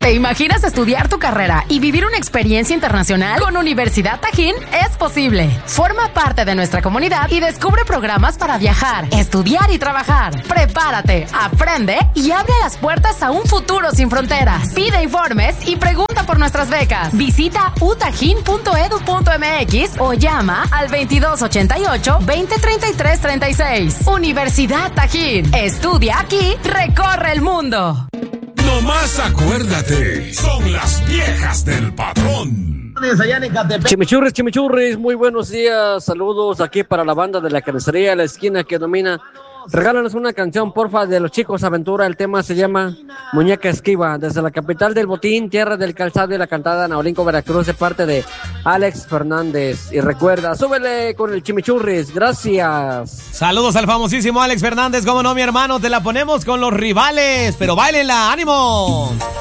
¿Te imaginas estudiar tu carrera y vivir una experiencia internacional? Con Universidad Tajín es posible. Forma parte de nuestra comunidad y descubre programas para viajar, estudiar y trabajar. Prepárate, aprende y abre las puertas a un futuro sin fronteras. Pide informes y pregunta por nuestras becas. Visita utajín.edu.mx o llama al 2288-2033-36. Universidad Tajín. Estudia aquí, recorre el mundo. No más acuérdate, son las viejas del patrón. Chimichurris, muy buenos días. Saludos aquí para la banda de la carnicería, la esquina que domina. Regálanos una canción, porfa, de los Chicos Aventura. El tema se llama Muñeca Esquiva. Desde la capital del botín, tierra del calzado y la cantada, Naolinco, Veracruz, de parte de Alex Fernández. Y recuerda, súbele con el Chimichurris. Gracias. Saludos al famosísimo Alex Fernández. Cómo no, mi hermano, te la ponemos con los rivales. Pero báilenla, ánimo.